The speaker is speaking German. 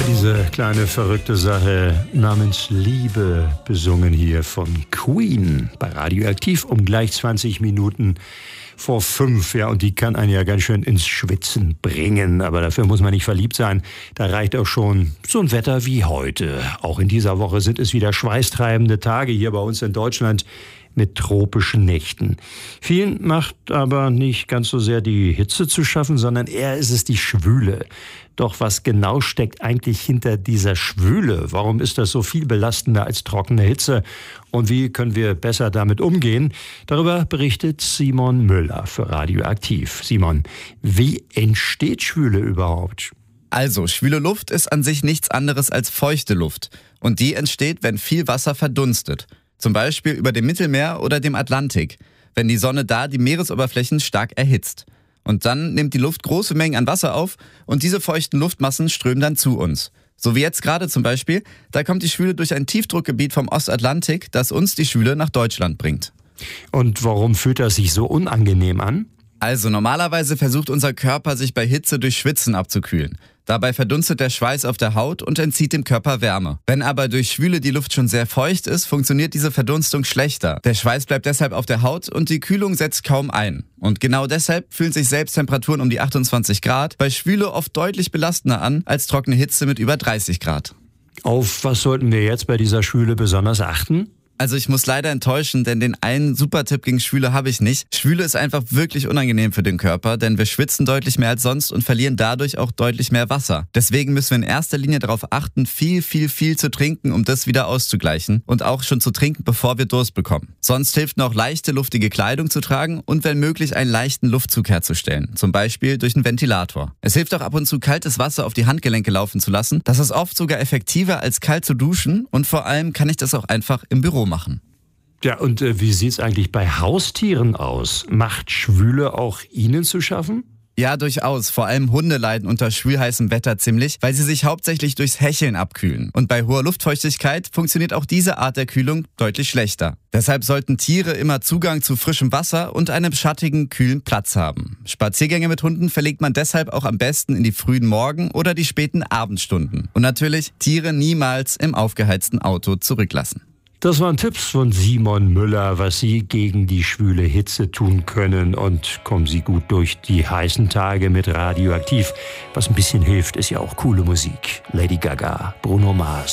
Diese kleine verrückte Sache namens Liebe, besungen hier von Queen bei Radioaktiv um gleich 20 Minuten vor 5. Ja, und die kann einen ja ganz schön ins Schwitzen bringen. Aber dafür muss man nicht verliebt sein. Da reicht auch schon so ein Wetter wie heute. Auch in dieser Woche sind es wieder schweißtreibende Tage hier bei uns in Deutschland mit tropischen Nächten. Vielen macht aber nicht ganz so sehr die Hitze zu schaffen, sondern eher ist es die Schwüle. Doch was genau steckt eigentlich hinter dieser Schwüle? Warum ist das so viel belastender als trockene Hitze? Und wie können wir besser damit umgehen? Darüber berichtet Simon Müller für Radioaktiv. Simon, wie entsteht Schwüle überhaupt? Also, schwüle Luft ist an sich nichts anderes als feuchte Luft. Und die entsteht, wenn viel Wasser verdunstet. Zum Beispiel über dem Mittelmeer oder dem Atlantik, wenn die Sonne da die Meeresoberflächen stark erhitzt. Und dann nimmt die Luft große Mengen an Wasser auf und diese feuchten Luftmassen strömen dann zu uns. So wie jetzt gerade zum Beispiel, da kommt die Schwüle durch ein Tiefdruckgebiet vom Ostatlantik, das uns die Schwüle nach Deutschland bringt. Und warum fühlt das sich so unangenehm an? Also normalerweise versucht unser Körper, sich bei Hitze durch Schwitzen abzukühlen. Dabei verdunstet der Schweiß auf der Haut und entzieht dem Körper Wärme. Wenn aber durch Schwüle die Luft schon sehr feucht ist, funktioniert diese Verdunstung schlechter. Der Schweiß bleibt deshalb auf der Haut und die Kühlung setzt kaum ein. Und genau deshalb fühlen sich selbst Temperaturen um die 28 Grad bei Schwüle oft deutlich belastender an als trockene Hitze mit über 30 Grad. Auf was sollten wir jetzt bei dieser Schwüle besonders achten? Also ich muss leider enttäuschen, denn den einen Supertipp gegen Schwüle habe ich nicht. Schwüle ist einfach wirklich unangenehm für den Körper, denn wir schwitzen deutlich mehr als sonst und verlieren dadurch auch deutlich mehr Wasser. Deswegen müssen wir in erster Linie darauf achten, viel zu trinken, um das wieder auszugleichen und auch schon zu trinken, bevor wir Durst bekommen. Sonst hilft noch leichte, luftige Kleidung zu tragen und wenn möglich einen leichten Luftzug herzustellen, zum Beispiel durch einen Ventilator. Es hilft auch ab und zu kaltes Wasser auf die Handgelenke laufen zu lassen. Das ist oft sogar effektiver als kalt zu duschen und vor allem kann ich das auch einfach im Büro machen. Ja, und wie sieht's eigentlich bei Haustieren aus? Macht Schwüle auch ihnen zu schaffen? Ja, durchaus. Vor allem Hunde leiden unter schwülheißem Wetter ziemlich, weil sie sich hauptsächlich durchs Hecheln abkühlen. Und bei hoher Luftfeuchtigkeit funktioniert auch diese Art der Kühlung deutlich schlechter. Deshalb sollten Tiere immer Zugang zu frischem Wasser und einem schattigen, kühlen Platz haben. Spaziergänge mit Hunden verlegt man deshalb auch am besten in die frühen Morgen- oder die späten Abendstunden. Und natürlich Tiere niemals im aufgeheizten Auto zurücklassen. Das waren Tipps von Simon Müller, was Sie gegen die schwüle Hitze tun können. Und kommen Sie gut durch die heißen Tage mit Radioaktiv. Was ein bisschen hilft, ist ja auch coole Musik. Lady Gaga, Bruno Mars.